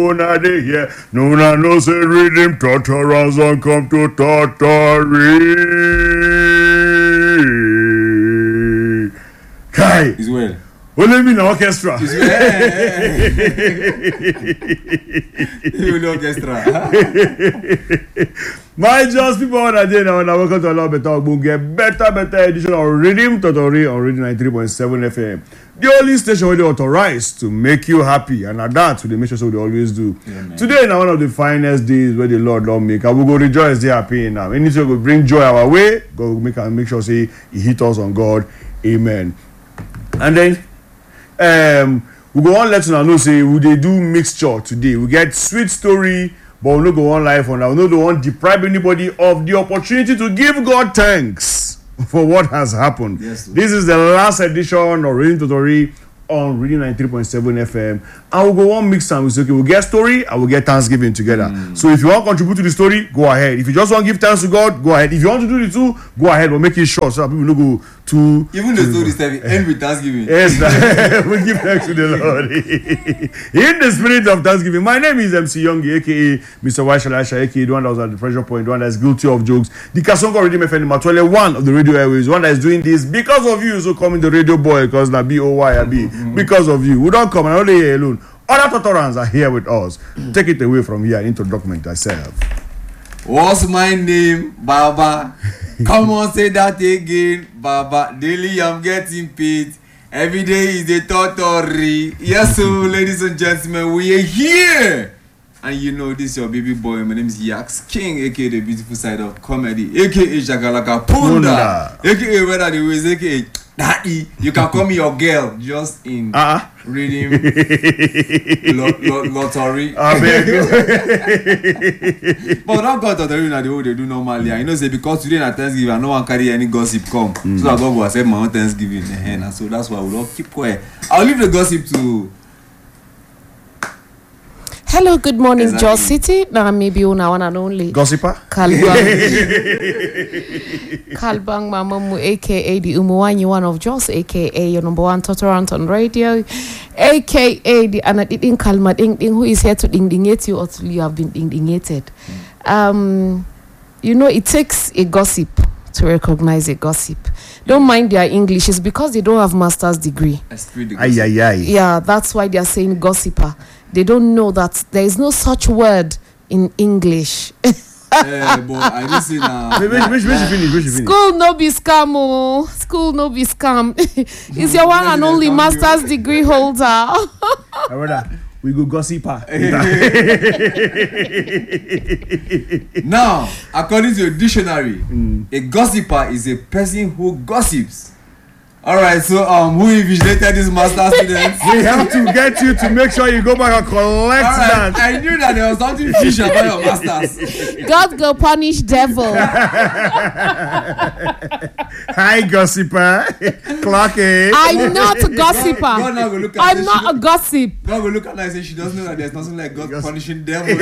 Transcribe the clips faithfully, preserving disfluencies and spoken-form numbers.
Una de here, no na no say redeem Tortorans and come to Tortory. Kai. Is well. Only me in orchestra. Is well. You orchestra. My just people on a day now, and I welcome to a lot better, we'll get better, better edition of Redeem Totori on Redeem ninety-three point seven F M. The only station where they authorized to make you happy, and at that, they make sure so they always do. Yeah, today, now one of the finest days where the Lord don't make, and we go rejoice, they happy now. Anything will bring joy our way, go make and make sure say He hit us on God. Amen. And then, um, we go on let you know say we they do mixture today. We get sweet story. But we no go on live on that. We no don't want to deprive anybody of the opportunity to give God thanks for what has happened. Yes, this is the last edition of Reading Totori on Reading ninety-three point seven F M. And we'll go on mix and we say, okay, we'll get story and we'll get Thanksgiving together. Mm. So if you want to contribute to the story, go ahead. If you just want to give thanks to God, go ahead. If you want to do the two, go ahead. We'll make it short so that people don't go too. Even the story stuff end with Thanksgiving. Yes, we give thanks to the Lord. In the spirit of Thanksgiving, my name is M C Youngie, aka Mister Waishalasha, aka the one that was at the pressure point, the one that is guilty of jokes. The Kasongo Radio F M Matwele, one of the radio airways, one that is doing this because of you. So coming the radio boy, because na B O Y I B. Because of you. We don't come and only here alone. Other Totorans are here with us. Take it away from here into document yourself. What's my name, Baba? Come on, say that again, Baba. Daily I'm getting paid. Every day is a Totori. Yes, so ladies and gentlemen, we are here. And you know this is your baby boy. My name is Yax King, aka the beautiful side of comedy, aka Jagalaka Punda, aka whether the ways, aka Daddy. You can call me your girl just in uh-huh. reading lo- lo- lottery. I beg you. But don't go to the room the way they do normally. I know say because today na Thanksgiving, no one carry any gossip come. Mm. So that God will accept my own Thanksgiving. And so that's why we all keep quiet. I'll leave the gossip to. Hello, good morning, exactly. Jos City. Now maybe una one and only gossiper. Kalbang. Kalbang Mamamu, aka the Umuwanyi one of Jos, aka your number one Totorant on radio, aka the Anadin Kalma Ding Ding, who is here to ding dingate you or till you have been ding dingated. Mm. Um, you know, it takes a gossip to recognize a gossip. Don't mind their English, it's because they don't have master's degree. Aye, aye, aye. Yeah, that's why they are saying gossiper. They don't know that there is no such word in English. Yeah, but I just see now. Wait, wait, wait, wait, finish, wait, finish. School no be scam, oh. School no be scam. It's your one and only master's degree holder. Brother, we go gossiper. Now, according to a dictionary, mm. a gossiper is a person who gossips. All right, so um, who invigilated this master students? We have to get you to make sure you go back and collect right, that. I knew that there was something fish about your masters. God go punish devil. Hi, gossiper. Clock it. I'm not a gossiper. God, God look at I'm not a gossip. God will look at her and say she doesn't know that there's nothing like God Gossip. Punishing devil.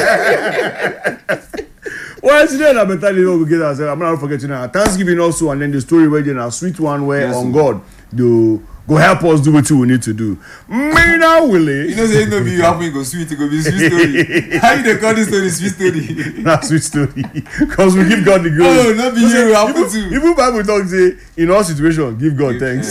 Well, today I'm going to get ourselves. I'm not forgetting now. Thanksgiving also, and then the story where then a sweet one where yes, on God do go help us do what we need to do. Me now, Willie. You know, say no be you happen go sweet, it go be sweet story. How you they call this story sweet story? Not sweet story, because we give God the glory. Oh, not be you happen to. Even Bible talk say in all situations give God thanks.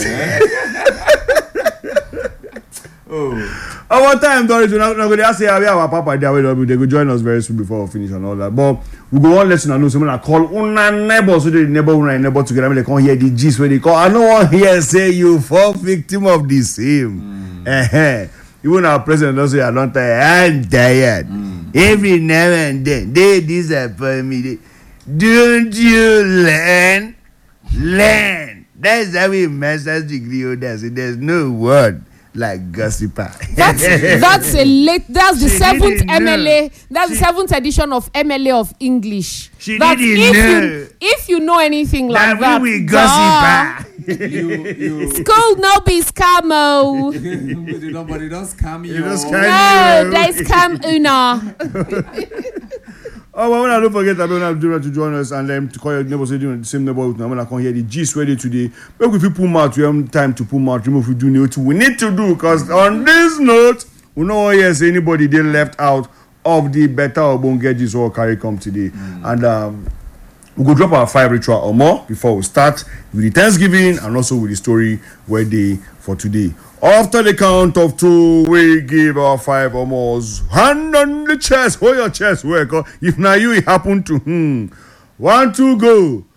Oh. At one time, Doris, we're not going to say our papa there. They go join us very soon before we finish and all that. But we go on lesson and know someone call una neighbor so the neighbor una neighbor together. I mean, they can't hear the gist where they call. I know one here say you fall victim of the same. Mm. Uh-huh. Even our president does say I don't tired. I'm tired. Mm. Every now and then they disappoint me. They, don't you learn? Learn. That's how we master's degree. There's there's no word like gossiper. That's that's a late. That's the she seventh M L A. That's she, the seventh edition of M L A of English. She that's didn't if know. You, if you know anything like that, that, we gossiper. you, you. School no be scamo. Nobody does scam you. No, they scam una. Oh, well, when I don't forget, I'm going to to join us and then to call your neighbors the same neighborhood. I'm going to come here the G's ready today. But if you pull out, we have time to pull out, remove we do need to. We need to do because on this note, We know yes anybody they left out of the better ogbonge gist or carry come today. Mm. And um, we go drop our five ritual or more before we start with the Thanksgiving and also with the story where they for today. After the count of two, we give our five or more. Hand on the chest, hold your chest, work. If now you it happen to hmm. One, two, go.